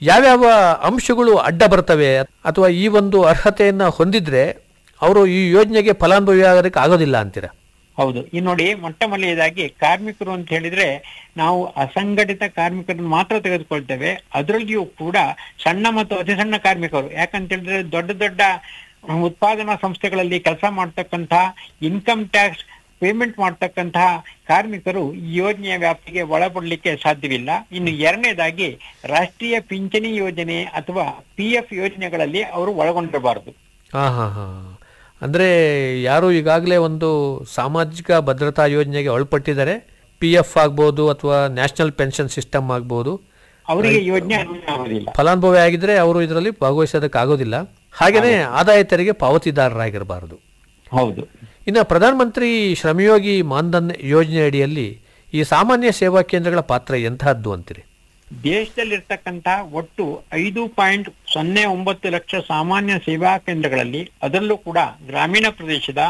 ಯಾವ್ಯಾವ ಅಂಶಗಳು ಅಡ್ಡ ಬರ್ತವೆ ಅಥವಾ ಈ ಒಂದು ಅರ್ಹತೆಯನ್ನು ಹೊಂದಿದ್ರೆ ಅವರು ಈ ಯೋಜನೆಗೆ ಫಲಾನುಭವಿ ಆಗೋದಕ್ಕೆ ಆಗೋದಿಲ್ಲ ಅಂತೀರಾ? ಹೌದು. ಈ ನೋಡಿ, ಮೊಟ್ಟ ಮೊದಲನೇದಾಗಿ ಕಾರ್ಮಿಕರು ಅಂತ ಹೇಳಿದ್ರೆ ನಾವು ಅಸಂಘಟಿತ ಕಾರ್ಮಿಕರನ್ನು ಮಾತ್ರ ತೆಗೆದುಕೊಳ್ತೇವೆ. ಅದರಲ್ಲಿಯೂ ಕೂಡ ಸಣ್ಣ ಮತ್ತು ಅತಿ ಸಣ್ಣ ಕಾರ್ಮಿಕರು, ಯಾಕಂತ ಹೇಳಿದ್ರೆ ದೊಡ್ಡ ದೊಡ್ಡ ಉತ್ಪಾದನಾ ಸಂಸ್ಥೆಗಳಲ್ಲಿ ಕೆಲಸ ಮಾಡ್ತಕ್ಕಂಥ, ಇನ್ಕಮ್ ಟ್ಯಾಕ್ಸ್ ಪೇಮೆಂಟ್ ಮಾಡ್ತಕ್ಕಂತಹ ಕಾರ್ಮಿಕರು ಈ ಯೋಜನೆಯ ವ್ಯಾಪ್ತಿಗೆ ಒಳಪಡಲಿಕ್ಕೆ ಸಾಧ್ಯವಿಲ್ಲ. ಇನ್ನು ಎರಡನೇದಾಗಿ ರಾಷ್ಟ್ರೀಯ ಪಿಂಚಣಿ ಯೋಜನೆ ಅಥವಾ PF ಯೋಜನೆಗಳಲ್ಲಿ ಅವರು ಒಳಗೊಂಡಿರಬಾರದು. ಅಂದರೆ ಯಾರು ಈಗಾಗಲೇ ಒಂದು ಸಾಮಾಜಿಕ ಭದ್ರತಾ ಯೋಜನೆಗೆ ಒಳಪಟ್ಟಿದ್ದಾರೆ, PF ಆಗ್ಬೋದು ಅಥವಾ ನ್ಯಾಷನಲ್ ಪೆನ್ಷನ್ ಸಿಸ್ಟಮ್ ಆಗ್ಬೋದು, ಅವರಿಗೆ ಯೋಜನೆ ಆಗೋದಿಲ್ಲ. ಫಲಾನುಭವಿ ಆಗಿದ್ರೆ ಅವರು ಇದರಲ್ಲಿ ಭಾಗವಹಿಸೋದಕ್ಕಾಗೋದಿಲ್ಲ. ಹಾಗೆಯೇ ಆದಾಯ ತೆರಿಗೆ ಪಾವತಿದಾರರಾಗಿರಬಾರದು. ಹೌದು. ಇನ್ನು ಪ್ರಧಾನಮಂತ್ರಿ ಶ್ರಮಯೋಗಿ ಮಾನ್ಧನ್ ಯೋಜನೆ ಅಡಿಯಲ್ಲಿ ಈ ಸಾಮಾನ್ಯ ಸೇವಾ ಕೇಂದ್ರಗಳ ಪಾತ್ರ ಎಂತಹದ್ದು ಅಂತೀರಿ? ದೇಶದಲ್ಲಿರ್ತಕ್ಕಂಥ ಒಟ್ಟು 5.09 ಲಕ್ಷ ಸಾಮಾನ್ಯ ಸೇವಾ ಕೇಂದ್ರಗಳಲ್ಲಿ ಅದರಲ್ಲೂ ಕೂಡ ಗ್ರಾಮೀಣ ಪ್ರದೇಶದ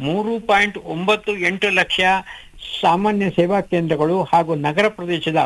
3.98 ಲಕ್ಷ ಸಾಮಾನ್ಯ ಸೇವಾ ಕೇಂದ್ರಗಳು ಹಾಗೂ ನಗರ ಪ್ರದೇಶದ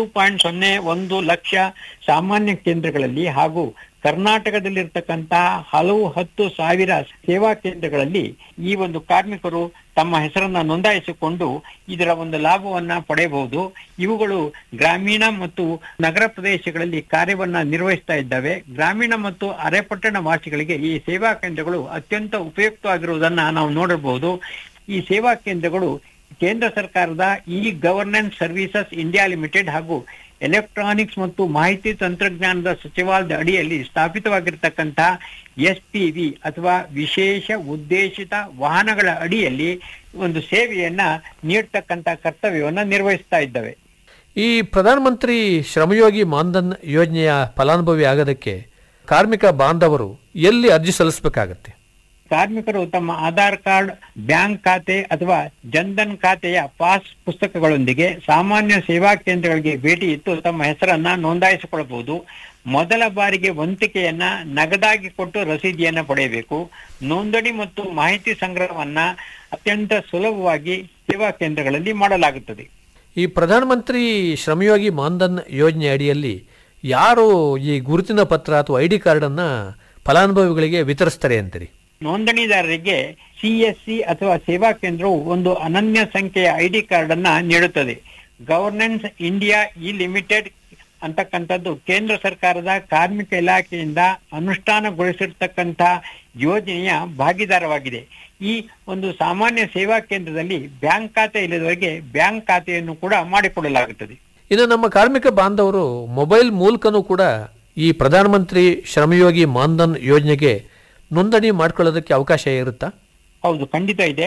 1.01 ಲಕ್ಷ ಸಾಮಾನ್ಯ ಕೇಂದ್ರಗಳಲ್ಲಿ ಹಾಗೂ ಕರ್ನಾಟಕದಲ್ಲಿರ್ತಕ್ಕಂಥ ಹಲವು 10,000 ಸೇವಾ ಕೇಂದ್ರಗಳಲ್ಲಿ ಈ ಒಂದು ಕಾರ್ಮಿಕರು ತಮ್ಮ ಹೆಸರನ್ನ ನೋಂದಾಯಿಸಿಕೊಂಡು ಇದರ ಒಂದು ಲಾಭವನ್ನ ಪಡೆಯಬಹುದು. ಇವುಗಳು ಗ್ರಾಮೀಣ ಮತ್ತು ನಗರ ಪ್ರದೇಶಗಳಲ್ಲಿ ಕಾರ್ಯವನ್ನ ನಿರ್ವಹಿಸ್ತಾ ಇದ್ದಾವೆ. ಗ್ರಾಮೀಣ ಮತ್ತು ಅರೆಪಟ್ಟಣ ವಾಸಿಗಳಿಗೆ ಈ ಸೇವಾ ಕೇಂದ್ರಗಳು ಅತ್ಯಂತ ಉಪಯುಕ್ತವಾಗಿರುವುದನ್ನ ನಾವು ನೋಡಬಹುದು. ಈ ಸೇವಾ ಕೇಂದ್ರಗಳು ಕೇಂದ್ರ ಸರ್ಕಾರದ ಗವರ್ನೆನ್ಸ್ ಸರ್ವಿಸಸ್ ಇಂಡಿಯಾ ಲಿಮಿಟೆಡ್ ಹಾಗೂ ಎಲೆಕ್ಟ್ರಾನಿಕ್ಸ್ ಮತ್ತು ಮಾಹಿತಿ ತಂತ್ರಜ್ಞಾನದ ಸಚಿವಾಲಯದ ಅಡಿಯಲ್ಲಿ ಸ್ಥಾಪಿತವಾಗಿರ್ತಕ್ಕಂಥ SPV ಅಥವಾ ವಿಶೇಷ ಉದ್ದೇಶಿತ ವಾಹನಗಳ ಅಡಿಯಲ್ಲಿ ಒಂದು ಸೇವೆಯನ್ನ ನೀಡ್ತಕ್ಕಂಥ ಕರ್ತವ್ಯವನ್ನ ನಿರ್ವಹಿಸ್ತಾ ಇದ್ದಾವೆ. ಈ ಪ್ರಧಾನಮಂತ್ರಿ ಶ್ರಮಯೋಗಿ ಮಾನ್ಧನ್ ಯೋಜನೆಯ ಫಲಾನುಭವಿ ಆಗೋದಕ್ಕೆ ಕಾರ್ಮಿಕ ಬಾಂಧವರು ಎಲ್ಲಿ ಅರ್ಜಿ ಸಲ್ಲಿಸಬೇಕಾಗತ್ತೆ? ಕಾರ್ಮಿಕರು ತಮ್ಮ ಆಧಾರ್ ಕಾರ್ಡ್, ಬ್ಯಾಂಕ್ ಖಾತೆ ಅಥವಾ ಜನ್ಧನ್ ಖಾತೆಯ ಪಾಸ್ ಪುಸ್ತಕಗಳೊಂದಿಗೆ ಸಾಮಾನ್ಯ ಸೇವಾ ಕೇಂದ್ರಗಳಿಗೆ ಭೇಟಿ ಇತ್ತು ತಮ್ಮ ಹೆಸರನ್ನ ನೋಂದಾಯಿಸಿಕೊಳ್ಳಬಹುದು. ಮೊದಲ ಬಾರಿಗೆ ವಂತಿಕೆಯನ್ನ ನಗದಾಗಿ ಕೊಟ್ಟು ರಸೀದಿಯನ್ನ ಪಡೆಯಬೇಕು. ನೋಂದಣಿ ಮತ್ತು ಮಾಹಿತಿ ಸಂಗ್ರಹವನ್ನ ಅತ್ಯಂತ ಸುಲಭವಾಗಿ ಸೇವಾ ಕೇಂದ್ರಗಳಲ್ಲಿ ಮಾಡಲಾಗುತ್ತದೆ. ಈ ಪ್ರಧಾನಮಂತ್ರಿ ಶ್ರಮಯೋಗಿ ಮಾನ್ಧನ್ ಯೋಜನೆ ಅಡಿಯಲ್ಲಿ ಯಾರು ಈ ಗುರುತಿನ ಪತ್ರ ಅಥವಾ ID ಕಾರ್ಡನ್ನು ಫಲಾನುಭವಿಗಳಿಗೆ ವಿತರಿಸ್ತಾರೆ ಅಂತೀರಿ? ನೋಂದಣಿದಾರರಿಗೆ CSC ಅಥವಾ ಸೇವಾ ಕೇಂದ್ರವು ಒಂದು ಅನನ್ಯ ಸಂಖ್ಯೆಯ ID ಕಾರ್ಡ್ ಅನ್ನ ನೀಡುತ್ತದೆ. ಗವರ್ನೆನ್ಸ್ ಇಂಡಿಯಾ ಲಿಮಿಟೆಡ್ ಅಂತಕ್ಕಂಥದ್ದು ಕೇಂದ್ರ ಸರ್ಕಾರದ ಕಾರ್ಮಿಕ ಇಲಾಖೆಯಿಂದ ಅನುಷ್ಠಾನಗೊಳಿಸಿರ್ತಕ್ಕಂಥ ಯೋಜನೆಯ ಭಾಗಿದಾರವಾಗಿದೆ. ಈ ಒಂದು ಸಾಮಾನ್ಯ ಸೇವಾ ಕೇಂದ್ರದಲ್ಲಿ ಬ್ಯಾಂಕ್ ಖಾತೆ ಇಲ್ಲದವರಿಗೆ ಬ್ಯಾಂಕ್ ಖಾತೆಯನ್ನು ಕೂಡ ಮಾಡಿಕೊಡಲಾಗುತ್ತದೆ. ಇನ್ನು ನಮ್ಮ ಕಾರ್ಮಿಕ ಬಾಂಧವರು ಮೊಬೈಲ್ ಮೂಲಕನೂ ಕೂಡ ಈ ಪ್ರಧಾನಮಂತ್ರಿ ಶ್ರಮಯೋಗಿ ಮಾನ್ಧನ್ ಯೋಜನೆಗೆ ನೋಂದಣಿ ಮಾಡ್ಕೊಳ್ಳೋದಕ್ಕೆ ಅವಕಾಶ ಇರುತ್ತಾ? ಹೌದು, ಖಂಡಿತ ಇದೆ.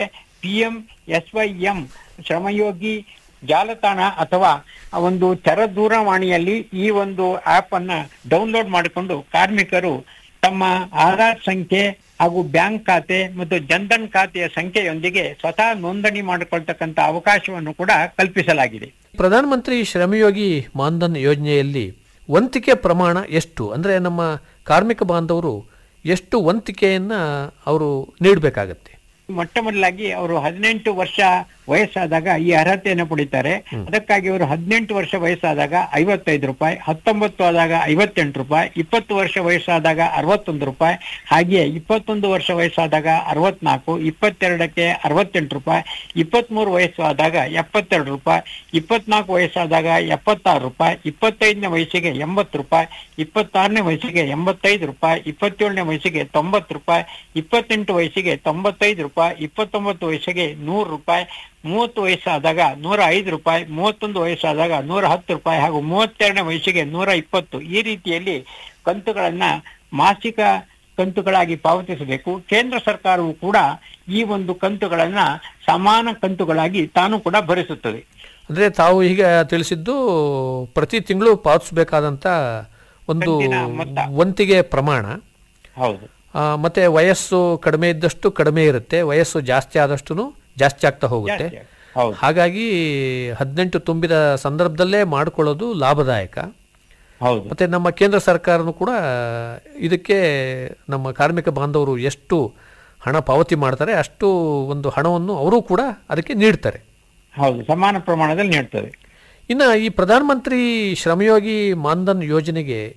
PMSYM ಶ್ರಮಯೋಗಿ ಜಾಲತಾಣ ಅಥವಾ ಒಂದು ಚರ ದೂರವಾಣಿಯಲ್ಲಿ ಈ ಒಂದು ಆಪ್ ಅನ್ನ ಡೌನ್ಲೋಡ್ ಮಾಡಿಕೊಂಡು ಕಾರ್ಮಿಕರು ತಮ್ಮ ಆಧಾರ್ ಸಂಖ್ಯೆ ಹಾಗೂ ಬ್ಯಾಂಕ್ ಖಾತೆ ಮತ್ತು ಜನ್ಧನ್ ಖಾತೆಯ ಸಂಖ್ಯೆಯೊಂದಿಗೆ ಸ್ವತಃ ನೋಂದಣಿ ಮಾಡಿಕೊಳ್ತಕ್ಕಂಥ ಅವಕಾಶವನ್ನು ಕೂಡ ಕಲ್ಪಿಸಲಾಗಿದೆ. ಪ್ರಧಾನಮಂತ್ರಿ ಶ್ರಮಯೋಗಿ ಮಾನ್ಧನ್ ಯೋಜನೆಯಲ್ಲಿ ವಂತಿಕೆ ಪ್ರಮಾಣ ಎಷ್ಟು? ಅಂದರೆ ನಮ್ಮ ಕಾರ್ಮಿಕ ಬಾಂಧವರು ಎಷ್ಟು ವಂತಿಕೆಯನ್ನ ಅವರು ನೀಡಬೇಕಾಗತ್ತೆ? ಮೊಟ್ಟ ಮೊದಲಾಗಿ ಅವರು 18 ವರ್ಷ ವಯಸ್ಸಾದಾಗ ಈ ಅರ್ಹತೆಯನ್ನು ಪಡಿತಾರೆ. ಅದಕ್ಕಾಗಿ ಅವರು 18 ವರ್ಷ ವಯಸ್ಸಾದಾಗ 55 ರೂಪಾಯಿ, 19 ಆದಾಗ 58 ರೂಪಾಯಿ, 20 ವರ್ಷ ವಯಸ್ಸಾದಾಗ 61 ರೂಪಾಯಿ, ಹಾಗೆಯೇ 21 ವರ್ಷ ವಯಸ್ಸಾದಾಗ 64, 22ಕ್ಕೆ 68 ರೂಪಾಯಿ, 23 ವಯಸ್ಸಾದಾಗ 72 ರೂಪಾಯಿ, 24 ವಯಸ್ಸಾದಾಗ 76 ರೂಪಾಯಿ, 25ನೇ ವಯಸ್ಸಿಗೆ 80 ರೂಪಾಯಿ, 26ನೇ ವಯಸ್ಸಿಗೆ 85 ರೂಪಾಯಿ, 27ನೇ ವಯಸ್ಸಿಗೆ 90 ರೂಪಾಯಿ, 28 ವಯಸ್ಸಿಗೆ 95 ರೂಪಾಯಿ, 29 ವಯಸ್ಸಿಗೆ 100 ರೂಪಾಯಿ, 30 ವಯಸ್ಸಾದಾಗ 105 ರೂಪಾಯಿ, 31 ವಯಸ್ಸಾದಾಗ 110 ರೂಪಾಯಿ ಹಾಗೂ 32ನೇ ವಯಸ್ಸಿಗೆ 120. ಈ ರೀತಿಯಲ್ಲಿ ಕಂತುಗಳನ್ನ ಮಾಸಿಕ ಕಂತುಗಳಾಗಿ ಪಾವತಿಸಬೇಕು. ಕೇಂದ್ರ ಸರ್ಕಾರವು ಕೂಡ ಈ ಒಂದು ಕಂತುಗಳನ್ನ ಸಮಾನ ಕಂತುಗಳಾಗಿ ತಾನು ಕೂಡ ಭರಿಸುತ್ತದೆ. ಅಂದ್ರೆ ತಾವು ಈಗ ತಿಳಿಸಿದ್ದು ಪ್ರತಿ ತಿಂಗಳು ಪಾವತಿಸಬೇಕಾದಂತ ಒಂದು ವಂತಿಗೆ ಪ್ರಮಾಣ. ಹೌದು. ಮತ್ತೆ ವಯಸ್ಸು ಕಡಿಮೆ ಇದ್ದಷ್ಟು ಕಡಿಮೆ ಇರುತ್ತೆ, ವಯಸ್ಸು ಜಾಸ್ತಿ ಆದಷ್ಟು ಜಾಸ್ತಿ ಆಗ್ತಾ ಹೋಗುತ್ತೆ. ಹಾಗಾಗಿ 18 ತುಂಬಿದ ಸಂದರ್ಭದಲ್ಲೇ ಮಾಡಿಕೊಳ್ಳೋದು ಲಾಭದಾಯಕ. ಮತ್ತೆ ನಮ್ಮ ಕೇಂದ್ರ ಸರ್ಕಾರನು ಕೂಡ ಇದಕ್ಕೆ ನಮ್ಮ ಕಾರ್ಮಿಕ ಬಾಂಧವರು ಎಷ್ಟು ಹಣ ಪಾವತಿ ಮಾಡ್ತಾರೆ ಅಷ್ಟು ಒಂದು ಹಣವನ್ನು ಅವರು ಕೂಡ ಅದಕ್ಕೆ ನೀಡ್ತಾರೆ. ಹೌದು, ಸಮಾನ ಪ್ರಮಾಣದಲ್ಲಿ ನೀಡ್ತಾರೆ. ಇನ್ನು ಈ ಪ್ರಧಾನಮಂತ್ರಿ ಶ್ರಮಯೋಗಿ ಮಾನ್ಧನ್ ಯೋಜನೆಗೆ